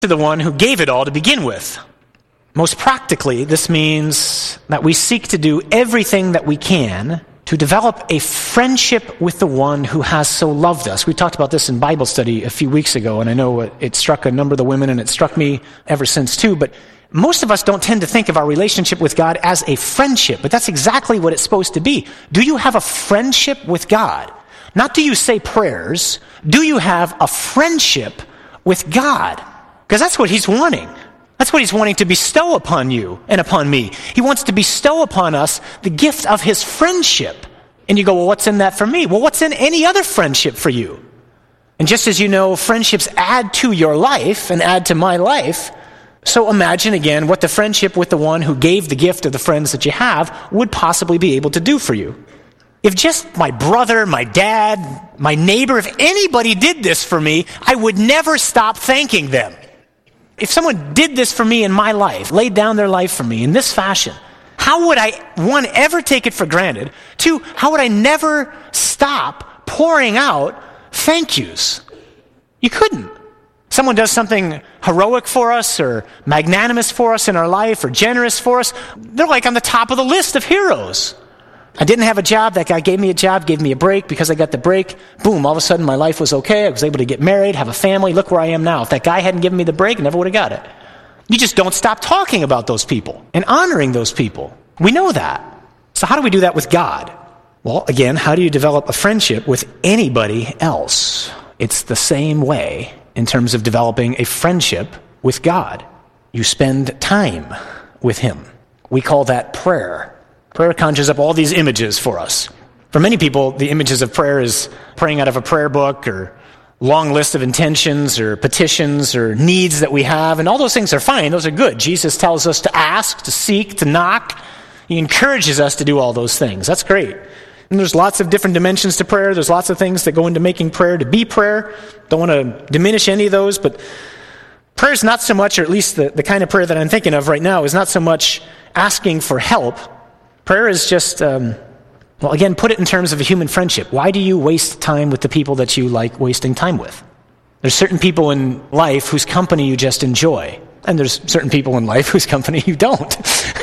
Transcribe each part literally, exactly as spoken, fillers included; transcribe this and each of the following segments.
to the one who gave it all to begin with. Most practically, this means that we seek to do everything that we can to develop a friendship with the one who has so loved us. We talked about this in Bible study a few weeks ago, and I know it struck a number of the women, and it struck me ever since too, but most of us don't tend to think of our relationship with God as a friendship, but that's exactly what it's supposed to be. Do you have a friendship with God? Not do you say prayers, do you have a friendship with God? Because that's what he's wanting. That's what he's wanting to bestow upon you and upon me. He wants to bestow upon us the gift of his friendship. And you go, well, what's in that for me? Well, what's in any other friendship for you? And just as you know, friendships add to your life and add to my life, so imagine again what the friendship with the one who gave the gift of the friends that you have would possibly be able to do for you. If just my brother, my dad, my neighbor, if anybody did this for me, I would never stop thanking them. If someone did this for me in my life, laid down their life for me in this fashion, how would I, one, ever take it for granted? Two, how would I never stop pouring out thank yous? You couldn't. Someone does something heroic for us or magnanimous for us in our life or generous for us, they're like on the top of the list of heroes. I didn't have a job. That guy gave me a job, gave me a break. Because I got the break, boom, all of a sudden my life was okay. I was able to get married, have a family. Look where I am now. If that guy hadn't given me the break, I never would have got it. You just don't stop talking about those people and honoring those people. We know that. So how do we do that with God? Well, again, how do you develop a friendship with anybody else? It's the same way in terms of developing a friendship with God. You spend time with him. We call that prayer. Prayer conjures up all these images for us. For many people, the images of prayer is praying out of a prayer book or long list of intentions or petitions or needs that we have, and all those things are fine. Those are good. Jesus tells us to ask, to seek, to knock. He encourages us to do all those things. That's great. And there's lots of different dimensions to prayer. There's lots of things that go into making prayer to be prayer. Don't want to diminish any of those, but prayer is not so much, or at least the, the kind of prayer that I'm thinking of right now, is not so much asking for help. Prayer is just, um, well, again, put it in terms of a human friendship. Why do you waste time with the people that you like wasting time with? There's certain people in life whose company you just enjoy, and there's certain people in life whose company you don't.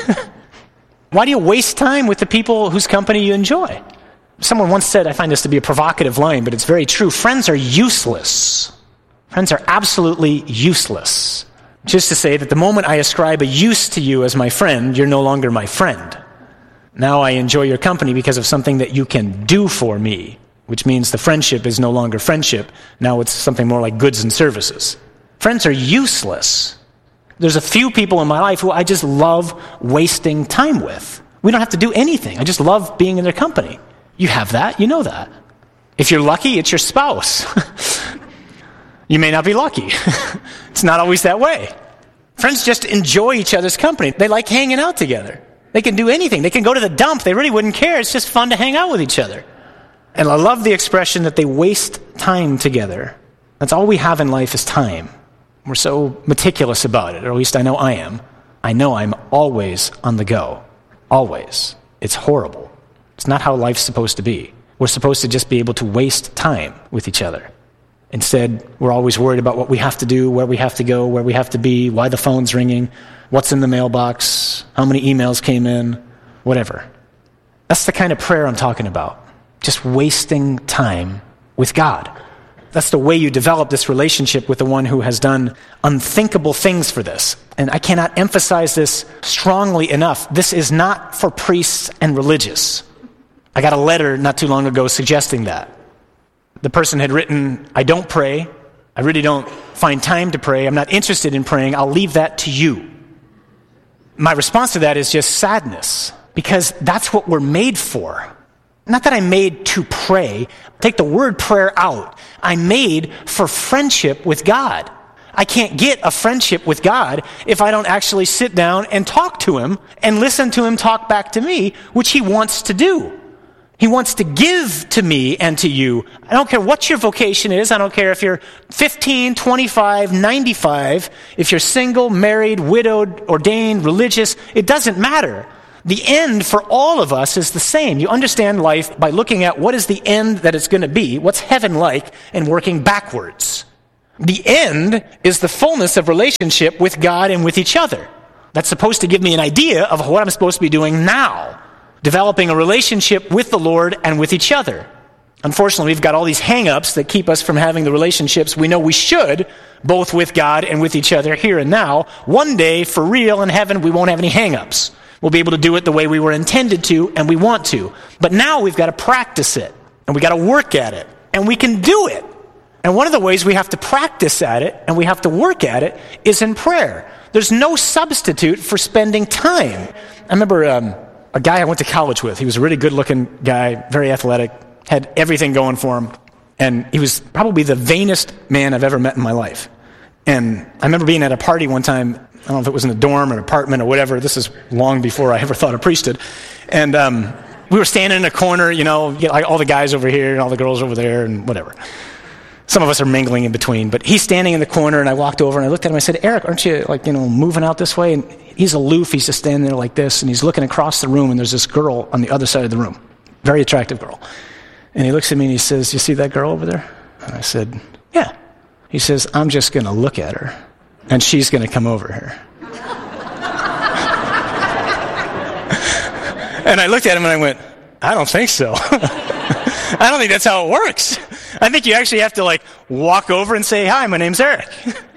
Why do you waste time with the people whose company you enjoy? Someone once said, I find this to be a provocative line, but it's very true, friends are useless. Friends are absolutely useless. Just to say that the moment I ascribe a use to you as my friend, you're no longer my friend. Now I enjoy your company because of something that you can do for me, which means the friendship is no longer friendship. Now it's something more like goods and services. Friends are useless. There's a few people in my life who I just love wasting time with. We don't have to do anything. I just love being in their company. You have that. You know that. If you're lucky, it's your spouse. You may not be lucky. It's not always that way. Friends just enjoy each other's company. They like hanging out together. They can do anything. They can go to the dump. They really wouldn't care. It's just fun to hang out with each other. And I love the expression that they waste time together. That's all we have in life is time. We're so meticulous about it, or at least I know I am. I know I'm always on the go. Always. It's horrible. It's not how life's supposed to be. We're supposed to just be able to waste time with each other. Instead, we're always worried about what we have to do, where we have to go, where we have to be, why the phone's ringing, what's in the mailbox, how many emails came in, whatever. That's the kind of prayer I'm talking about. Just wasting time with God. That's the way you develop this relationship with the one who has done unthinkable things for this. And I cannot emphasize this strongly enough. This is not for priests and religious. I got a letter not too long ago suggesting that. The person had written, I don't pray. I really don't find time to pray. I'm not interested in praying. I'll leave that to you. My response to that is just sadness, because that's what we're made for. Not that I'm made to pray. Take the word prayer out. I'm made for friendship with God. I can't get a friendship with God if I don't actually sit down and talk to him and listen to him talk back to me, which he wants to do. He wants to give to me and to you. I don't care what your vocation is. I don't care if you're fifteen, twenty-five, ninety-five, if you're single, married, widowed, ordained, religious. It doesn't matter. The end for all of us is the same. You understand life by looking at what is the end that it's going to be, what's heaven like, and working backwards. The end is the fullness of relationship with God and with each other. That's supposed to give me an idea of what I'm supposed to be doing now, developing a relationship with the Lord and with each other. Unfortunately, we've got all these hang-ups that keep us from having the relationships we know we should, both with God and with each other here and now. One day, for real, in heaven, we won't have any hang-ups. We'll be able to do it the way we were intended to, and we want to. But now we've got to practice it, and we've got to work at it, and we can do it. And one of the ways we have to practice at it, and we have to work at it, is in prayer. There's no substitute for spending time. I remember um, a guy I went to college with. He was a really good-looking guy, very athletic, had everything going for him. And he was probably the vainest man I've ever met in my life. And I remember being at a party one time. I don't know if it was in a dorm or an apartment or whatever. This is long before I ever thought of priesthood. And um, we were standing in a corner, you know, you know, like all the guys over here and all the girls over there and whatever. Some of us are mingling in between. But he's standing in the corner, and I walked over and I looked at him. I said, Eric, aren't you, like, you know, moving out this way? And he's aloof. He's just standing there like this, and he's looking across the room, and there's this girl on the other side of the room. Very attractive girl. And he looks at me and he says, you see that girl over there? And I said, yeah. He says, I'm just going to look at her, and she's going to come over here. And I looked at him and I went, I don't think so. I don't think that's how it works. I think you actually have to, like, walk over and say, hi, my name's Eric.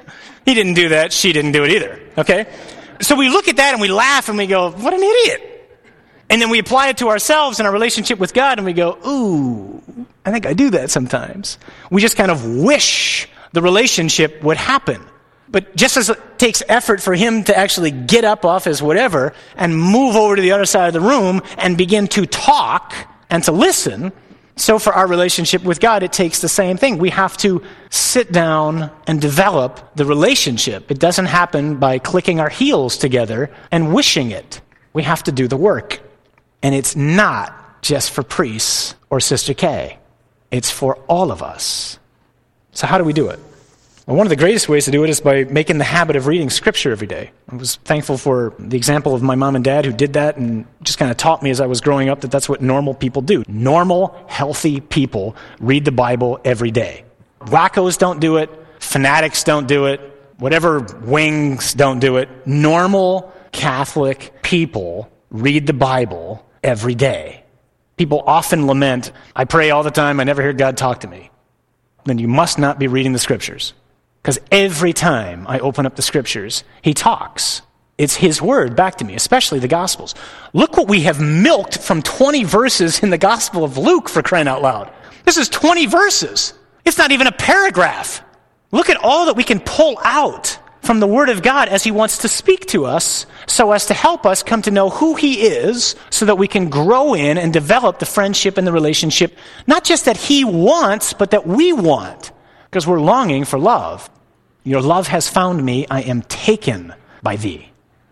He didn't do that. She didn't do it either. Okay? So we look at that and we laugh and we go, what an idiot. And then we apply it to ourselves in our relationship with God, and we go, ooh, I think I do that sometimes. We just kind of wish the relationship would happen. But just as it takes effort for him to actually get up off his whatever and move over to the other side of the room and begin to talk and to listen, so for our relationship with God, it takes the same thing. We have to sit down and develop the relationship. It doesn't happen by clicking our heels together and wishing it. We have to do the work. And it's not just for priests or Sister Kay. It's for all of us. So how do we do it? Well, one of the greatest ways to do it is by making the habit of reading Scripture every day. I was thankful for the example of my mom and dad who did that and just kind of taught me as I was growing up that that's what normal people do. Normal, healthy people read the Bible every day. Wackos don't do it. Fanatics don't do it. Whatever wings don't do it. Normal Catholic people read the Bible every day. People often lament, I pray all the time, I never hear God talk to me. Then you must not be reading the Scriptures. Because every time I open up the Scriptures, he talks. It's his word back to me, especially the Gospels. Look what we have milked from twenty verses in the Gospel of Luke, for crying out loud. This is twenty verses. It's not even a paragraph. Look at all that we can pull out from the Word of God as he wants to speak to us so as to help us come to know who he is so that we can grow in and develop the friendship and the relationship, not just that he wants, but that we want, because we're longing for love. Your love has found me. I am taken by thee.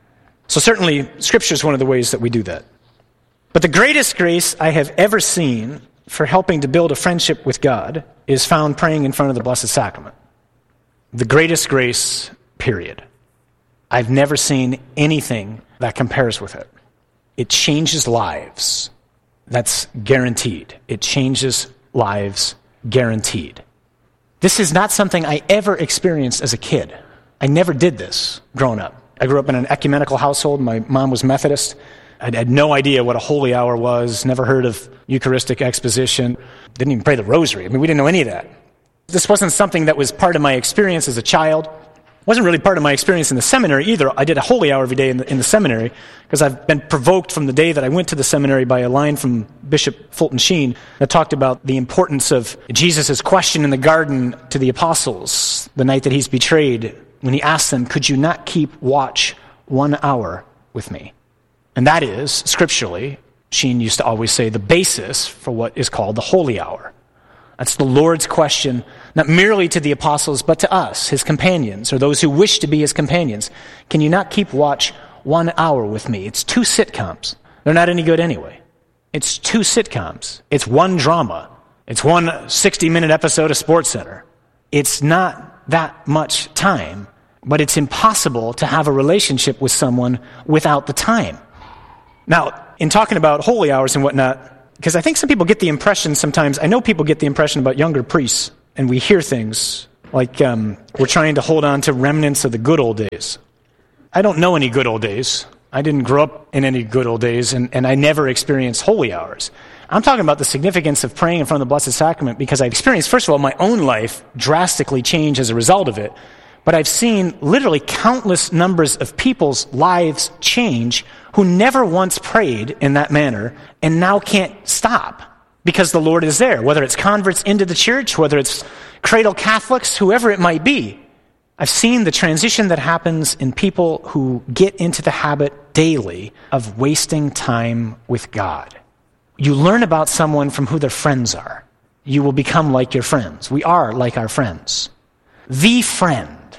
So certainly, Scripture is one of the ways that we do that. But the greatest grace I have ever seen for helping to build a friendship with God is found praying in front of the Blessed Sacrament. The greatest grace, period. I've never seen anything that compares with it. It changes lives. That's guaranteed. It changes lives, guaranteed. This is not something I ever experienced as a kid. I never did this growing up. I grew up in an ecumenical household. My mom was Methodist. I had no idea what a holy hour was, never heard of Eucharistic exposition, didn't even pray the rosary. I mean, we didn't know any of that. This wasn't something that was part of my experience as a child. It wasn't really part of my experience in the seminary either. I did a holy hour every day in the, in the seminary because I've been provoked from the day that I went to the seminary by a line from Bishop Fulton Sheen that talked about the importance of Jesus' question in the garden to the apostles the night that he's betrayed when he asked them, could you not keep watch one hour with me? And that is, scripturally, Sheen used to always say, the basis for what is called the holy hour. That's the Lord's question, not merely to the apostles, but to us, his companions, or those who wish to be his companions. Can you not keep watch one hour with me? It's two sitcoms. They're not any good anyway. It's two sitcoms. It's one drama. It's one sixty-minute episode of SportsCenter. It's not that much time, but it's impossible to have a relationship with someone without the time. Now, in talking about holy hours and whatnot, because I think some people get the impression sometimes, I know people get the impression about younger priests, and we hear things Like um, we're trying to hold on to remnants of the good old days. I don't know any good old days. I didn't grow up in any good old days, and, and I never experienced holy hours. I'm talking about the significance of praying in front of the Blessed Sacrament because I've experienced, first of all, my own life drastically change as a result of it, but I've seen literally countless numbers of people's lives change who never once prayed in that manner and now can't stop because the Lord is there, whether it's converts into the church, whether it's cradle Catholics, whoever it might be. I've seen the transition that happens in people who get into the habit daily of wasting time with God. You learn about someone from who their friends are. You will become like your friends. We are like our friends. The friend,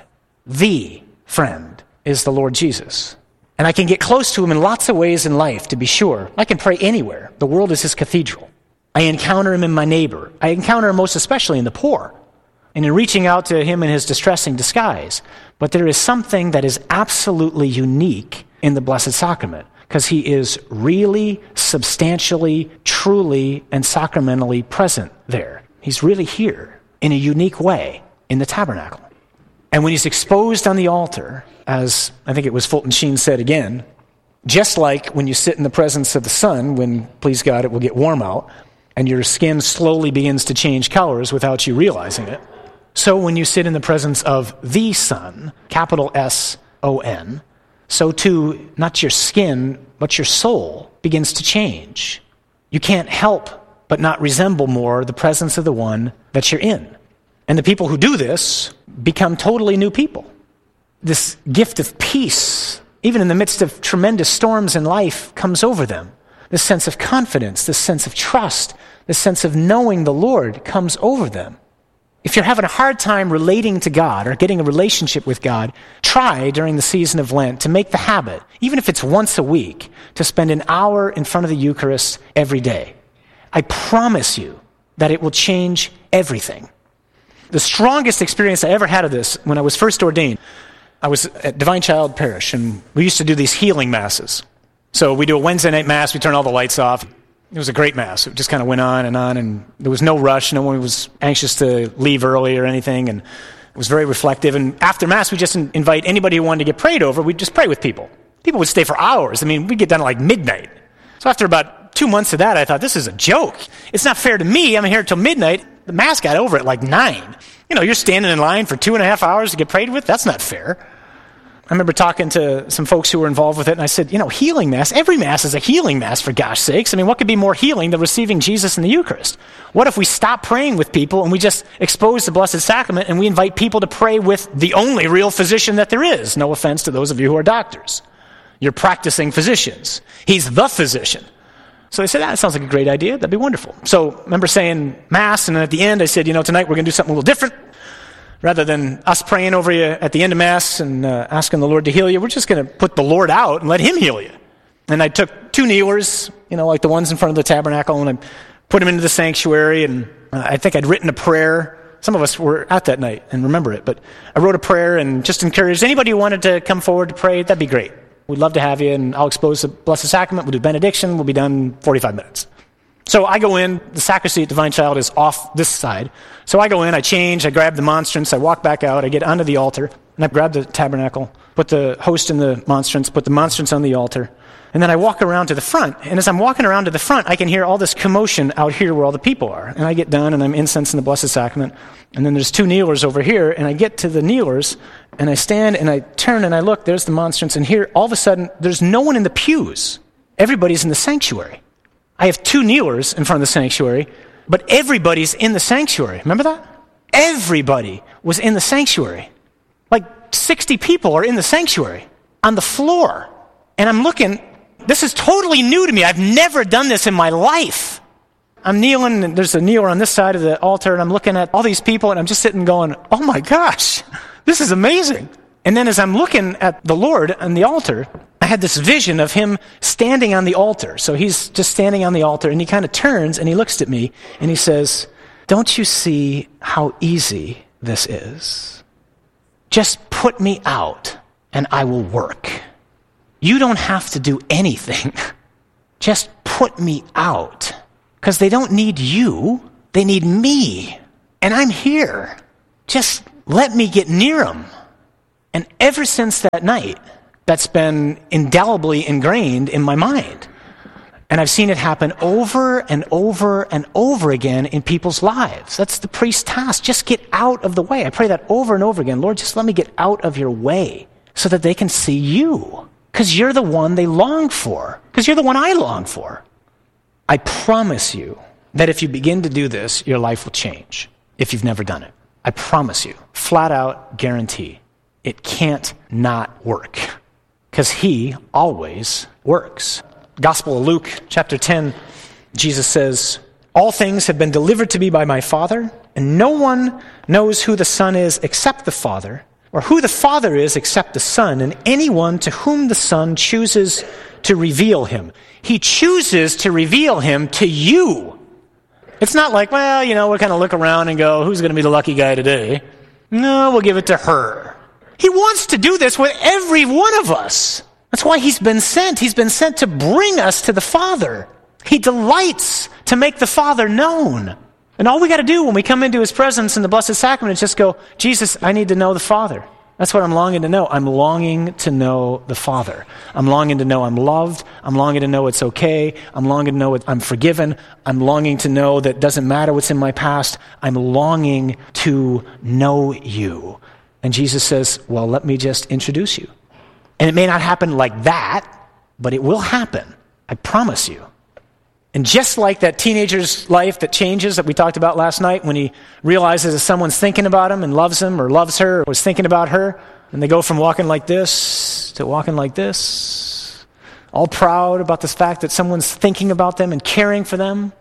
the friend is the Lord Jesus. And I can get close to him in lots of ways in life, to be sure. I can pray anywhere. The world is his cathedral. I encounter him in my neighbor. I encounter him most especially in the poor, and in reaching out to him in his distressing disguise. But there is something that is absolutely unique in the Blessed Sacrament, because he is really, substantially, truly, and sacramentally present there. He's really here in a unique way in the tabernacle. And when he's exposed on the altar, as I think it was Fulton Sheen said again, just like when you sit in the presence of the sun, when, please God, it will get warm out, and your skin slowly begins to change colors without you realizing it, so when you sit in the presence of the Son, capital S O N, so too, not your skin, but your soul begins to change. You can't help but not resemble more the presence of the one that you're in. And the people who do this become totally new people. This gift of peace, even in the midst of tremendous storms in life, comes over them. This sense of confidence, this sense of trust, this sense of knowing the Lord comes over them. If you're having a hard time relating to God or getting a relationship with God, try during the season of Lent to make the habit, even if it's once a week, to spend an hour in front of the Eucharist every day. I promise you that it will change everything. The strongest experience I ever had of this, when I was first ordained, I was at Divine Child Parish, and we used to do these healing masses. So we do a Wednesday night mass, we turn all the lights off. It was a great mass. It just kind of went on and on, and there was no rush. No one was anxious to leave early or anything, and it was very reflective. And after mass, we just invite anybody who wanted to get prayed over. We'd just pray with people. People would stay for hours. I mean, we'd get done at like midnight. So after about two months of that, I thought, this is a joke. It's not fair to me. I'm here till midnight. The mass got over at like nine. You know, you're standing in line for two and a half hours to get prayed with? That's not fair. I remember talking to some folks who were involved with it, and I said, you know, healing mass, every mass is a healing mass, for gosh sakes. I mean, what could be more healing than receiving Jesus in the Eucharist? What if we stop praying with people and we just expose the Blessed Sacrament and we invite people to pray with the only real physician that there is? No offense to those of you who are doctors. You're practicing physicians. He's the physician. So they said, that sounds like a great idea. That'd be wonderful. So I remember saying mass, and then at the end I said, you know, tonight we're going to do something a little different. Rather than us praying over you at the end of Mass and uh, asking the Lord to heal you, we're just going to put the Lord out and let him heal you. And I took two kneelers, you know, like the ones in front of the tabernacle, and I put them into the sanctuary, and uh, I think I'd written a prayer. Some of us were at that night and remember it, but I wrote a prayer and just encouraged anybody who wanted to come forward to pray, that'd be great. We'd love to have you, and I'll expose the Blessed Sacrament. We'll do benediction. We'll be done in forty-five minutes. So I go in, the sacristy at Divine Child is off this side. So I go in, I change, I grab the monstrance, I walk back out, I get onto the altar, and I grab the tabernacle, put the host in the monstrance, put the monstrance on the altar, and then I walk around to the front. And as I'm walking around to the front, I can hear all this commotion out here where all the people are. And I get done, and I'm incensing the Blessed Sacrament. And then there's two kneelers over here, and I get to the kneelers, and I stand, and I turn, and I look, there's the monstrance, and here, all of a sudden, there's no one in the pews. Everybody's in the sanctuary. I have two kneelers in front of the sanctuary, but everybody's in the sanctuary. Remember that? Everybody was in the sanctuary. Like sixty people are in the sanctuary on the floor. And I'm looking, this is totally new to me. I've never done this in my life. I'm kneeling, and there's a kneeler on this side of the altar, and I'm looking at all these people, and I'm just sitting going, oh my gosh, this is amazing. And then as I'm looking at the Lord on the altar, I had this vision of him standing on the altar. So he's just standing on the altar, and he kind of turns, and he looks at me, and he says, don't you see how easy this is? Just put me out, and I will work. You don't have to do anything. Just put me out. Because they don't need you. They need me. And I'm here. Just let me get near him. And ever since that night, that's been indelibly ingrained in my mind. And I've seen it happen over and over and over again in people's lives. That's the priest's task. Just get out of the way. I pray that over and over again. Lord, just let me get out of your way so that they can see you. Because you're the one they long for. Because you're the one I long for. I promise you that if you begin to do this, your life will change if you've never done it. I promise you. Flat out guarantee. It can't not work. Because he always works. Gospel of Luke, chapter ten, Jesus says, all things have been delivered to me by my Father, and no one knows who the Son is except the Father, or who the Father is except the Son, and anyone to whom the Son chooses to reveal him. He chooses to reveal him to you. It's not like, well, you know, we'll kind of look around and go, who's going to be the lucky guy today? No, we'll give it to her. He wants to do this with every one of us. That's why he's been sent. He's been sent to bring us to the Father. He delights to make the Father known. And all we got to do when we come into his presence in the Blessed Sacrament is just go, Jesus, I need to know the Father. That's what I'm longing to know. I'm longing to know the Father. I'm longing to know I'm loved. I'm longing to know it's okay. I'm longing to know I'm forgiven. I'm longing to know that it doesn't matter what's in my past. I'm longing to know you. And Jesus says, well, let me just introduce you. And it may not happen like that, but it will happen. I promise you. And just like that teenager's life that changes that we talked about last night when he realizes that someone's thinking about him and loves him or loves her or was thinking about her, and they go from walking like this to walking like this, all proud about the fact that someone's thinking about them and caring for them.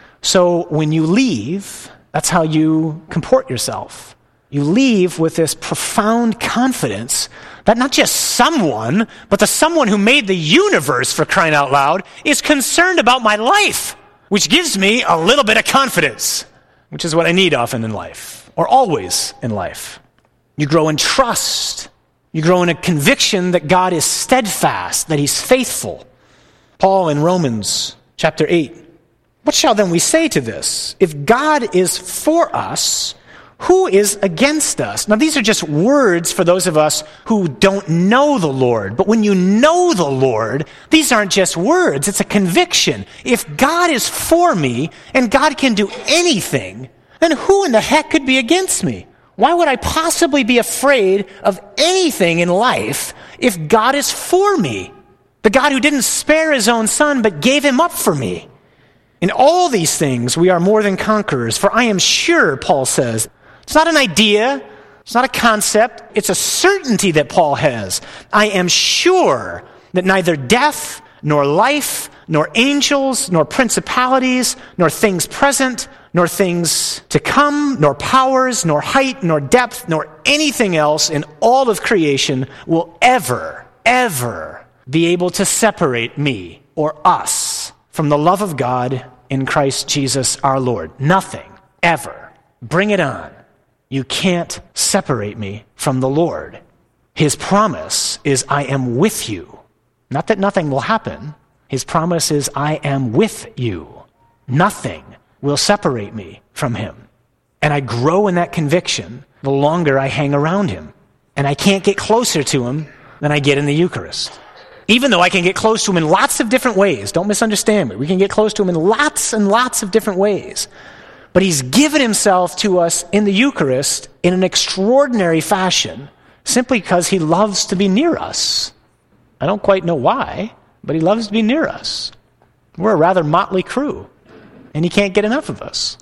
So when you leave, that's how you comport yourself. You leave with this profound confidence that not just someone, but the someone who made the universe, for crying out loud, is concerned about my life, which gives me a little bit of confidence, which is what I need often in life, or always in life. You grow in trust. You grow in a conviction that God is steadfast, that he's faithful. Paul in Romans chapter eight, what shall then we say to this? If God is for us, who is against us? Now, these are just words for those of us who don't know the Lord. But when you know the Lord, these aren't just words. It's a conviction. If God is for me and God can do anything, then who in the heck could be against me? Why would I possibly be afraid of anything in life if God is for me? The God who didn't spare his own son but gave him up for me. In all these things, we are more than conquerors. For I am sure, Paul says, it's not an idea. It's not a concept. It's a certainty that Paul has. I am sure that neither death, nor life, nor angels, nor principalities, nor things present, nor things to come, nor powers, nor height, nor depth, nor anything else in all of creation will ever, ever be able to separate me or us from the love of God in Christ Jesus our Lord. Nothing, ever. Bring it on. You can't separate me from the Lord. His promise is, I am with you. Not that nothing will happen. His promise is, I am with you. Nothing will separate me from him. And I grow in that conviction the longer I hang around him. And I can't get closer to him than I get in the Eucharist. Even though I can get close to him in lots of different ways. Don't misunderstand me. We can get close to him in lots and lots of different ways. But he's given himself to us in the Eucharist in an extraordinary fashion, simply because he loves to be near us. I don't quite know why, but he loves to be near us. We're a rather motley crew, and he can't get enough of us.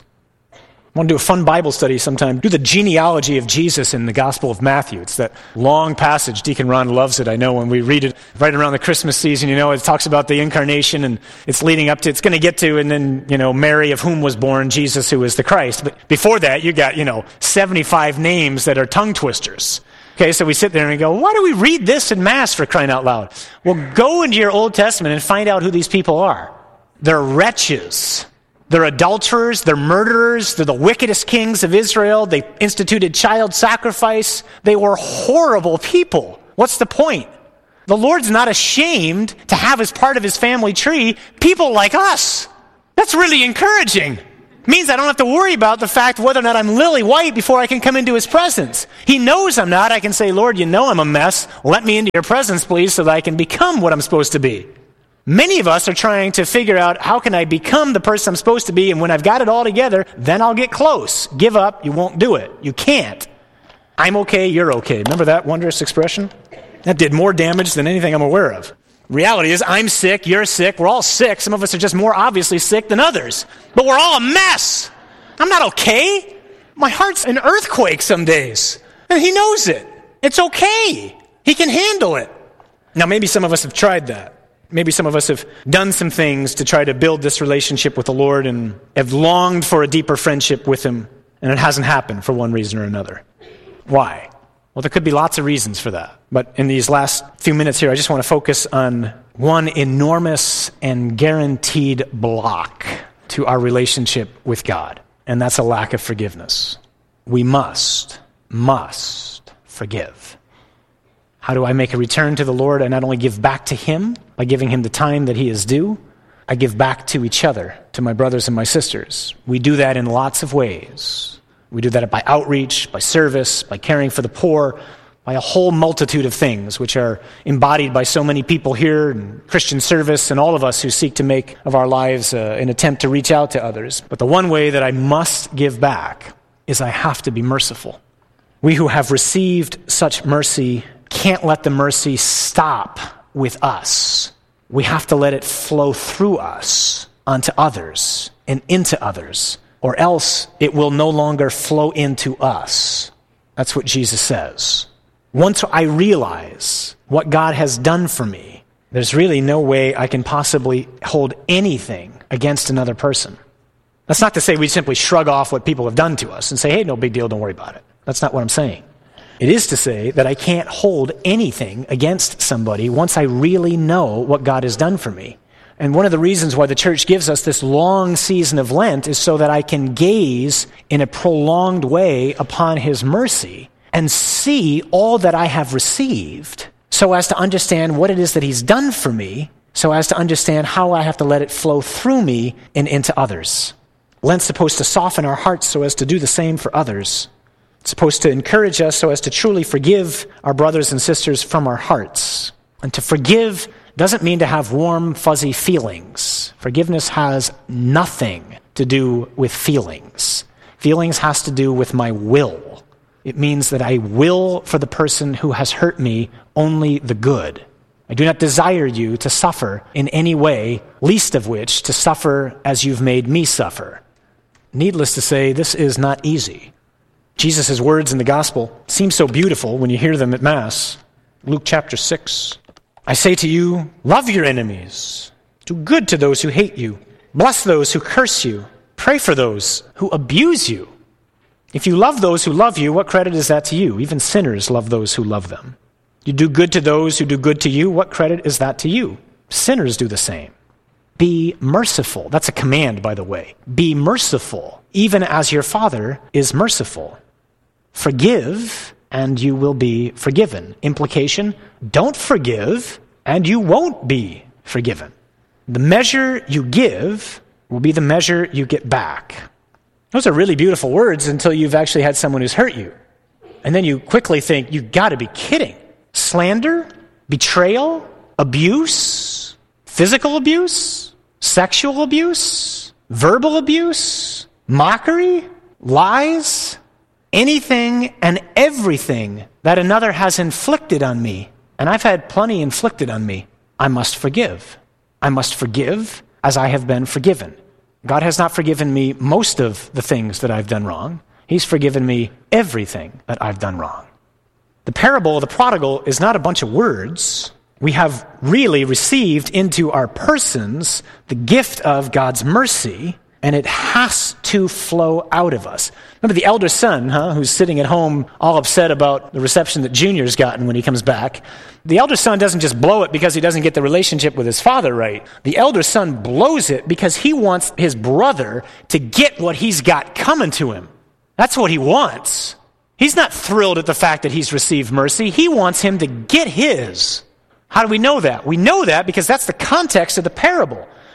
I want to do a fun Bible study sometime. Do the genealogy of Jesus in the Gospel of Matthew. It's that long passage. Deacon Ron loves it. I know when we read it right around the Christmas season, you know, it talks about the incarnation and it's leading up to, it's going to get to, and then, you know, Mary of whom was born Jesus who is the Christ. But before that, you got, you know, seventy-five names that are tongue twisters. Okay, so we sit there and we go, why do we read this in Mass, for crying out loud? Well, go into your Old Testament and find out who these people are. They're wretches. They're adulterers, they're murderers, they're the wickedest kings of Israel. They instituted child sacrifice. They were horrible people. What's the point? The Lord's not ashamed to have as part of his family tree people like us. That's really encouraging. It means I don't have to worry about the fact whether or not I'm lily white before I can come into his presence. He knows I'm not. I can say, Lord, you know I'm a mess. Let me into your presence, please, so that I can become what I'm supposed to be. Many of us are trying to figure out, how can I become the person I'm supposed to be, and when I've got it all together, then I'll get close. Give up, you won't do it. You can't. I'm okay, you're okay. Remember that wondrous expression? That did more damage than anything I'm aware of. Reality is, I'm sick, you're sick, we're all sick. Some of us are just more obviously sick than others. But we're all a mess. I'm not okay. My heart's an earthquake some days. And he knows it. It's okay. He can handle it. Now, maybe some of us have tried that. Maybe some of us have done some things to try to build this relationship with the Lord and have longed for a deeper friendship with him, and it hasn't happened for one reason or another. Why? Well, there could be lots of reasons for that. But in these last few minutes here, I just want to focus on one enormous and guaranteed block to our relationship with God, and that's a lack of forgiveness. We must, must forgive. How do I make a return to the Lord? I not only give back to him by giving him the time that he is due, I give back to each other, to my brothers and my sisters. We do that in lots of ways. We do that by outreach, by service, by caring for the poor, by a whole multitude of things which are embodied by so many people here in Christian service and all of us who seek to make of our lives uh, an attempt to reach out to others. But the one way that I must give back is I have to be merciful. We who have received such mercy can't let the mercy stop with us. We have to let it flow through us onto others and into others, or else it will no longer flow into us. That's what Jesus says. Once I realize what God has done for me, there's really no way I can possibly hold anything against another person. That's not to say we simply shrug off what people have done to us and say, hey, no big deal, don't worry about it. That's not what I'm saying. It is to say that I can't hold anything against somebody once I really know what God has done for me. And one of the reasons why the church gives us this long season of Lent is so that I can gaze in a prolonged way upon his mercy and see all that I have received, so as to understand what it is that he's done for me, so as to understand how I have to let it flow through me and into others. Lent's supposed to soften our hearts so as to do the same for others. It's supposed to encourage us so as to truly forgive our brothers and sisters from our hearts. And to forgive doesn't mean to have warm, fuzzy feelings. Forgiveness has nothing to do with feelings. Feelings has to do with my will. It means that I will for the person who has hurt me only the good. I do not desire you to suffer in any way, least of which to suffer as you've made me suffer. Needless to say, this is not easy. Jesus' words in the gospel seem so beautiful when you hear them at Mass. Luke chapter six. I say to you, love your enemies. Do good to those who hate you. Bless those who curse you. Pray for those who abuse you. If you love those who love you, what credit is that to you? Even sinners love those who love them. You do good to those who do good to you, what credit is that to you? Sinners do the same. Be merciful. That's a command, by the way. Be merciful, even as your Father is merciful. Forgive, and you will be forgiven. Implication, don't forgive, and you won't be forgiven. The measure you give will be the measure you get back. Those are really beautiful words until you've actually had someone who's hurt you. And then you quickly think, you've got to be kidding. Slander, betrayal, abuse, physical abuse, sexual abuse, verbal abuse, mockery, lies, anything and everything that another has inflicted on me, and I've had plenty inflicted on me, I must forgive. I must forgive as I have been forgiven. God has not forgiven me most of the things that I've done wrong. He's forgiven me everything that I've done wrong. The parable of the prodigal is not a bunch of words. We have really received into our persons the gift of God's mercy, and it has to flow out of us. Remember the elder son, huh, who's sitting at home all upset about the reception that Junior's gotten when he comes back. The elder son doesn't just blow it because he doesn't get the relationship with his father right. The elder son blows it because he wants his brother to get what he's got coming to him. That's what he wants. He's not thrilled at the fact that he's received mercy. He wants him to get his. How do we know that? We know that because that's the context of the parable.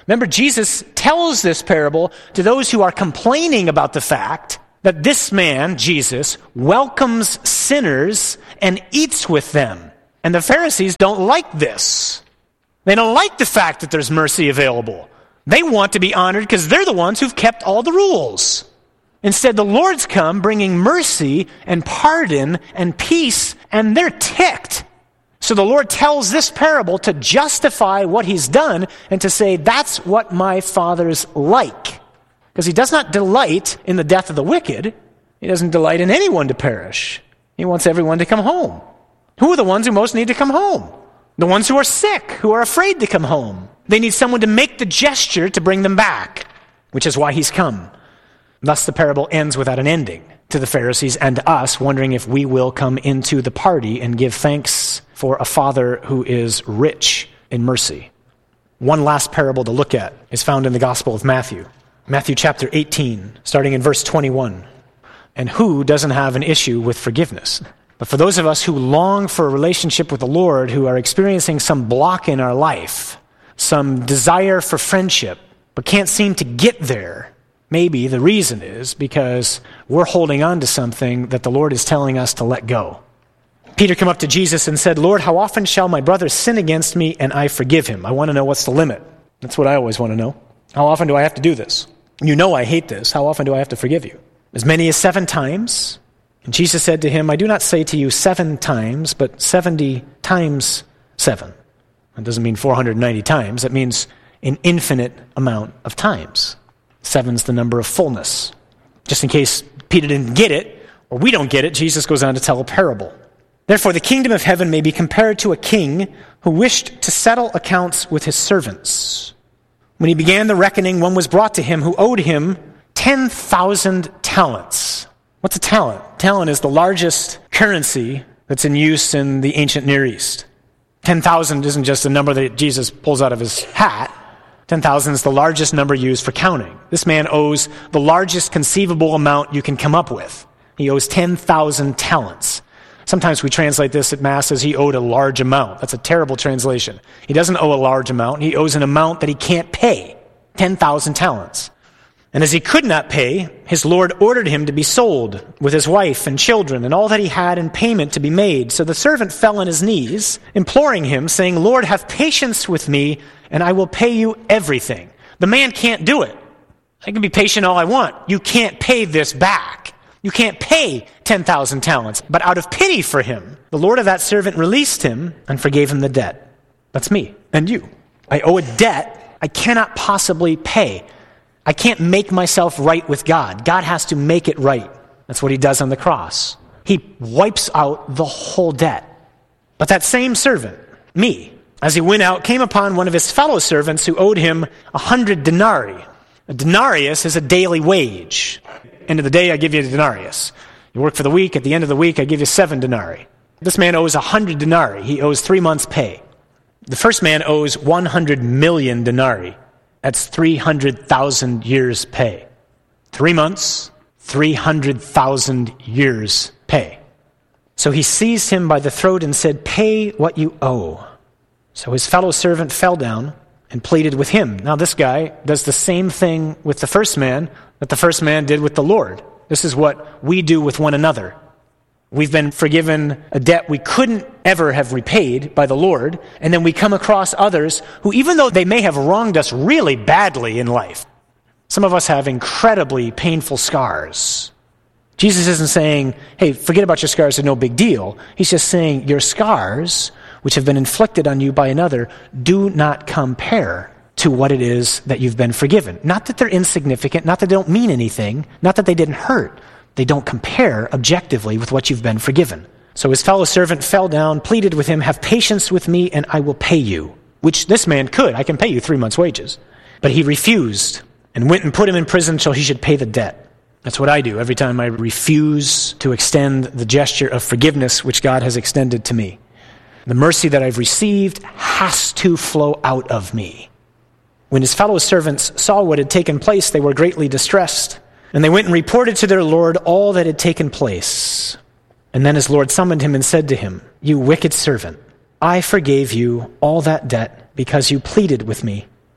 Remember, Jesus tells this parable to those who are complaining about the fact that this man, Jesus, welcomes sinners and eats with them. And the Pharisees don't like this. They don't like the fact that there's mercy available. They want to be honored because they're the ones who've kept all the rules. Instead, the Lord's come bringing mercy and pardon and peace, and they're ticked. So the Lord tells this parable to justify what he's done and to say, that's what my Father's like. Because he does not delight in the death of the wicked. He doesn't delight in anyone to perish. He wants everyone to come home. Who are the ones who most need to come home? The ones who are sick, who are afraid to come home. They need someone to make the gesture to bring them back, which is why he's come. Thus the parable ends without an ending to the Pharisees and to us, wondering if we will come into the party and give thanks for a Father who is rich in mercy. One last parable to look at is found in the Gospel of Matthew. Matthew chapter eighteen, starting in verse twenty-one. And who doesn't have an issue with forgiveness? But for those of us who long for a relationship with the Lord, who are experiencing some block in our life, some desire for friendship, but can't seem to get there, maybe the reason is because we're holding on to something that the Lord is telling us to let go. Peter came up to Jesus and said, Lord, how often shall my brother sin against me and I forgive him? I want to know what's the limit. That's what I always want to know. How often do I have to do this? You know I hate this. How often do I have to forgive you? As many as seven times? And Jesus said to him, I do not say to you seven times, but seventy times seven. That doesn't mean four hundred ninety times. That means an infinite amount of times. Seven's the number of fullness. Just in case Peter didn't get it, or we don't get it, Jesus goes on to tell a parable. Therefore, the kingdom of heaven may be compared to a king who wished to settle accounts with his servants. When he began the reckoning, one was brought to him who owed him ten thousand talents. What's a talent? Talent is the largest currency that's in use in the ancient Near East. ten thousand isn't just a number that Jesus pulls out of his hat. ten thousand is the largest number used for counting. This man owes the largest conceivable amount you can come up with. He owes ten thousand talents. Sometimes we translate this at Mass as he owed a large amount. That's a terrible translation. He doesn't owe a large amount. He owes an amount that he can't pay. ten thousand talents. And as he could not pay, his Lord ordered him to be sold with his wife and children and all that he had in payment to be made. So the servant fell on his knees, imploring him, saying, Lord, have patience with me, and I will pay you everything. The man can't do it. I can be patient all I want. You can't pay this back. You can't pay ten thousand talents. But out of pity for him, the Lord of that servant released him and forgave him the debt. That's me and you. I owe a debt I cannot possibly pay. I can't make myself right with God. God has to make it right. That's what he does on the cross. He wipes out the whole debt. But that same servant, me, as he went out, came upon one of his fellow servants who owed him a hundred denarii. A denarius is a daily wage. End of the day, I give you a denarius. You work for the week. At the end of the week, I give you seven denarii. This man owes a hundred denarii. He owes three months' pay. The first man owes one hundred million denarii. That's three hundred thousand years' pay. Three months, three hundred thousand years' pay. So he seized him by the throat and said, pay what you owe. So his fellow servant fell down and pleaded with him. Now this guy does the same thing with the first man that the first man did with the Lord. This is what we do with one another. We've been forgiven a debt we couldn't ever have repaid by the Lord, and then we come across others who, even though they may have wronged us really badly in life, some of us have incredibly painful scars. Jesus isn't saying, hey, forget about your scars, they're no big deal. He's just saying your scars, which have been inflicted on you by another, do not compare to what it is that you've been forgiven. Not that they're insignificant, not that they don't mean anything, not that they didn't hurt. They don't compare objectively with what you've been forgiven. So his fellow servant fell down, pleaded with him, have patience with me and I will pay you. Which this man could. I can pay you three months' wages. But he refused and went and put him in prison till he should pay the debt. That's what I do every time I refuse to extend the gesture of forgiveness which God has extended to me. The mercy that I've received has to flow out of me. When his fellow servants saw what had taken place, they were greatly distressed. And they went and reported to their Lord all that had taken place. And then his Lord summoned him and said to him, you wicked servant, I forgave you all that debt because you pleaded with me.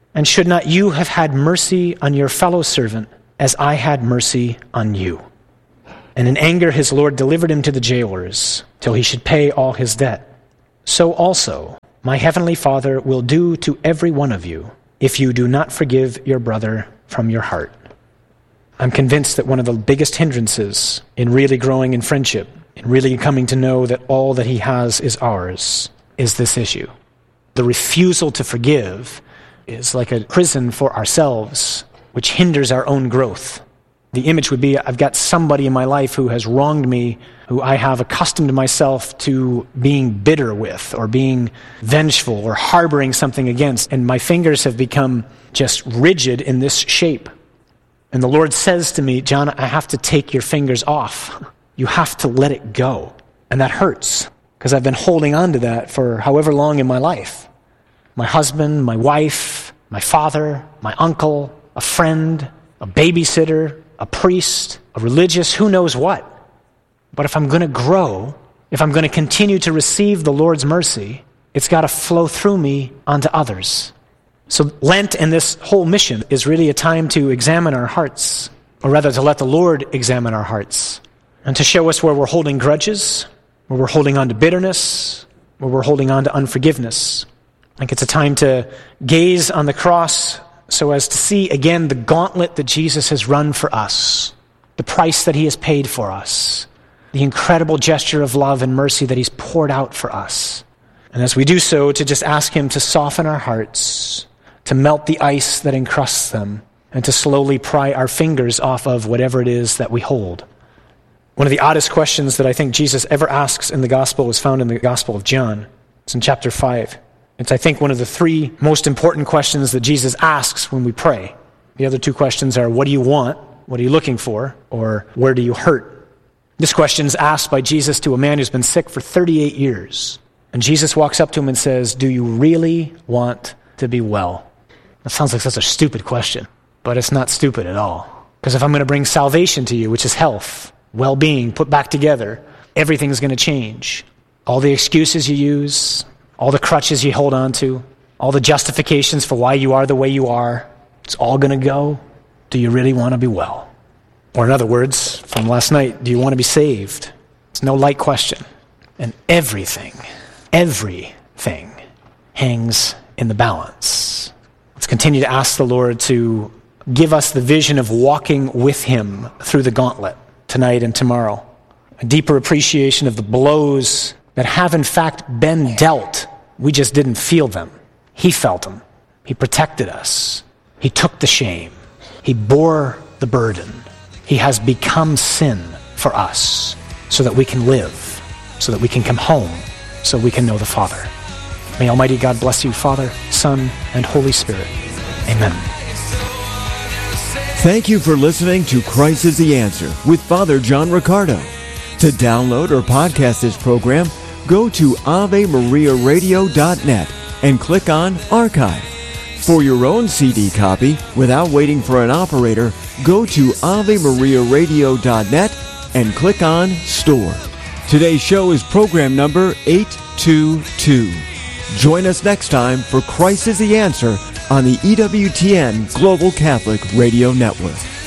And should not you have had mercy on your fellow servant, as I had mercy on you? And in anger his Lord delivered him to the jailers, till he should pay all his debt. So also my heavenly Father will do to every one of you, if you do not forgive your brother from your heart. I'm convinced that one of the biggest hindrances in really growing in friendship, in really coming to know that all that he has is ours, is this issue. The refusal to forgive is like a prison for ourselves, which hinders our own growth. The image would be, I've got somebody in my life who has wronged me, who I have accustomed myself to being bitter with, or being vengeful, or harboring something against, and my fingers have become just rigid in this shape. And the Lord says to me, John, I have to take your fingers off. You have to let it go. And that hurts, because I've been holding on to that for however long in my life. My husband, my wife, my father, my uncle, a friend, a babysitter, a priest, a religious, who knows what. But if I'm going to grow, if I'm going to continue to receive the Lord's mercy, it's got to flow through me onto others. So Lent and this whole mission is really a time to examine our hearts, or rather to let the Lord examine our hearts, and to show us where we're holding grudges, where we're holding on to bitterness, where we're holding on to unforgiveness. I think it's a time to gaze on the cross so as to see again the gauntlet that Jesus has run for us, the price that he has paid for us, the incredible gesture of love and mercy that he's poured out for us. And as we do so, to just ask him to soften our hearts, to melt the ice that encrusts them, and to slowly pry our fingers off of whatever it is that we hold. One of the oddest questions that I think Jesus ever asks in the gospel is found in the Gospel of John. It's in chapter five. It's, I think, one of the three most important questions that Jesus asks when we pray. The other two questions are, what do you want? What are you looking for? Or where do you hurt? This question is asked by Jesus to a man who's been sick for thirty-eight years. And Jesus walks up to him and says, do you really want to be well? That sounds like such a stupid question, but it's not stupid at all. Because if I'm going to bring salvation to you, which is health, well-being, put back together, everything's going to change. All the excuses you use, all the crutches you hold on to, all the justifications for why you are the way you are, it's all going to go. Do you really want to be well? Or in other words, from last night, do you want to be saved? It's no light question. And everything, everything hangs in the balance. Let's continue to ask the Lord to give us the vision of walking with him through the gauntlet tonight and tomorrow. A deeper appreciation of the blows that have in fact been dealt. We just didn't feel them. He felt them. He protected us. He took the shame. He bore the burden. He has become sin for us so that we can live, so that we can come home, so we can know the Father. May Almighty God bless you, Father, Son, and Holy Spirit. Amen. Thank you for listening to Christ is the Answer with Father John Riccardo. To download or podcast this program, go to ave maria radio dot net and click on Archive. For your own C D copy, without waiting for an operator, go to ave maria radio dot net and click on Store. Today's show is program number eight two two. Join us next time for Christ is the Answer on the E W T N Global Catholic Radio Network.